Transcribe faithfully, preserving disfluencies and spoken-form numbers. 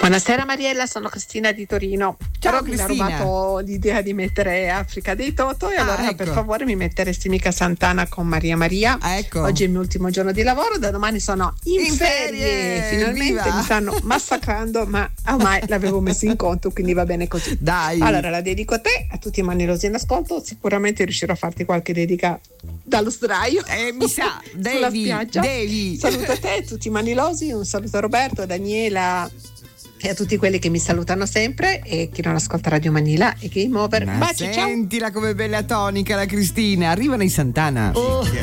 Buonasera Mariella, sono Cristina di Torino. Ciao, Però mi ha Cristina. rubato l'idea di mettere Africa dei Toto e Ah, allora ecco. per favore mi metteresti mica Santana con Maria Maria. Ah, ecco. Oggi è il mio ultimo giorno di lavoro, da domani sono in, In ferie, Finalmente viva! mi stanno massacrando, ma ormai l'avevo messo in conto, quindi va bene così. Dai. Allora la dedico a te, a tutti i manilosi in ascolto. Sicuramente riuscirò a farti qualche dedica dallo sdraio. Eh, mi sa, sulla devi, spiaggia. devi. Saluto a te, tutti i manilosi, un saluto a Roberto, a Daniela e a tutti quelli che mi salutano sempre e chi non ascolta Radio Manila e Game Over. Ma Baci, ciao! sentila come bella tonica la Cristina. Arrivano i Santana. Oh.